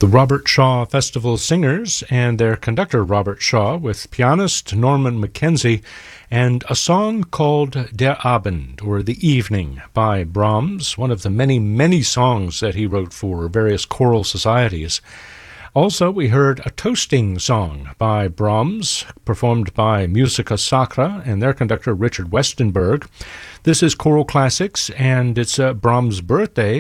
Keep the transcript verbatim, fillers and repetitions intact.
The Robert Shaw Festival Singers and their conductor Robert Shaw with pianist Norman Mackenzie and a song called Der Abend, or The Evening, by Brahms, one of the many, many songs that he wrote for various choral societies. Also, we heard a toasting song by Brahms, performed by Musica Sacra and their conductor Richard Westenberg. This is Choral Classics, and it's uh, Brahms' birthday.